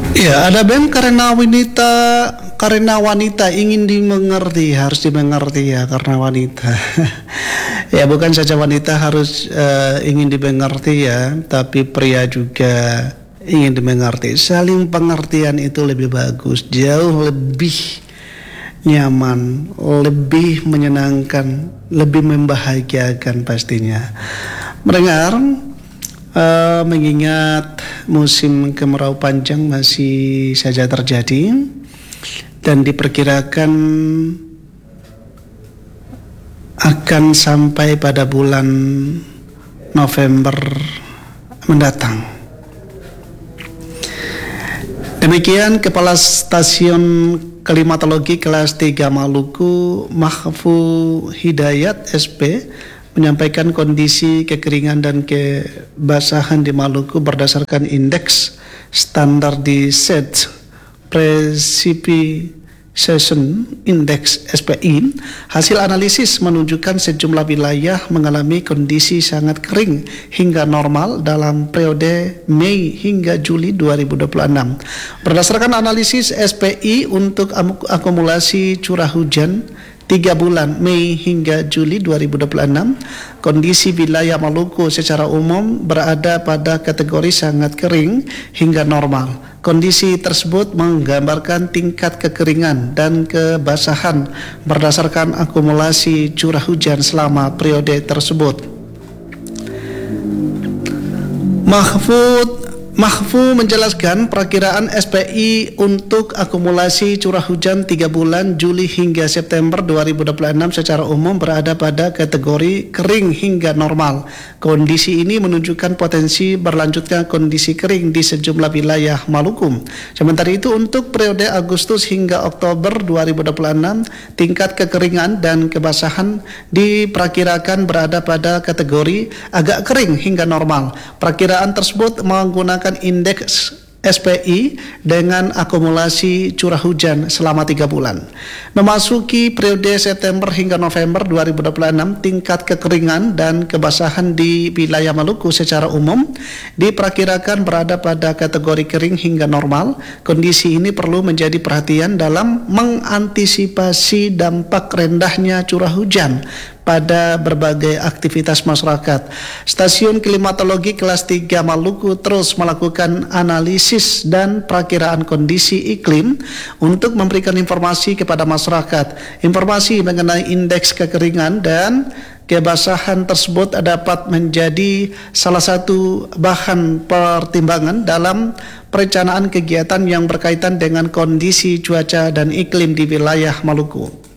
Ya, ada BEM karena wanita ingin dimengerti, harus dimengerti ya karena wanita. Ya, bukan saja wanita harus ingin dimengerti ya, tapi pria juga ingin dimengerti. Saling pengertian itu lebih bagus, jauh lebih nyaman, lebih menyenangkan, lebih membahagiakan pastinya. Mendengar, mengingat musim kemarau panjang masih saja terjadi dan diperkirakan akan sampai pada bulan November mendatang. Demikian Kepala Stasiun Klimatologi Kelas 3 Maluku, Mahfu Hidayat SP, menyampaikan kondisi kekeringan dan kebasahan di Maluku berdasarkan indeks standar di SET Precipitation Index SPI. Hasil analisis menunjukkan sejumlah wilayah mengalami kondisi sangat kering hingga normal dalam periode Mei hingga Juli 2026. Berdasarkan analisis SPI untuk akumulasi curah hujan 3 bulan Mei hingga Juli 2026, kondisi wilayah Maluku secara umum berada pada kategori sangat kering hingga normal. Kondisi tersebut menggambarkan tingkat kekeringan dan kebasahan berdasarkan akumulasi curah hujan selama periode tersebut. Mahfu menjelaskan perakiraan SPI untuk akumulasi curah hujan 3 bulan Juli hingga September 2026 secara umum berada pada kategori kering hingga normal. Kondisi ini menunjukkan potensi berlanjutnya kondisi kering di sejumlah wilayah Maluku. Sementara itu untuk periode Agustus hingga Oktober 2026, tingkat kekeringan dan kebasahan diperkirakan berada pada kategori agak kering hingga normal. Perakiraan tersebut menggunakan indeks SPI dengan akumulasi curah hujan selama 3 bulan. Memasuki periode September hingga November 2026, tingkat kekeringan dan kebasahan di wilayah Maluku secara umum diperkirakan berada pada kategori kering hingga normal. Kondisi ini perlu menjadi perhatian dalam mengantisipasi dampak rendahnya curah hujan pada berbagai aktivitas masyarakat. Stasiun Klimatologi Kelas 3 Maluku terus melakukan analisis dan perakiraan kondisi iklim untuk memberikan informasi kepada masyarakat. Informasi mengenai indeks kekeringan dan kebasahan tersebut dapat menjadi salah satu bahan pertimbangan dalam perencanaan kegiatan yang berkaitan dengan kondisi cuaca dan iklim di wilayah Maluku.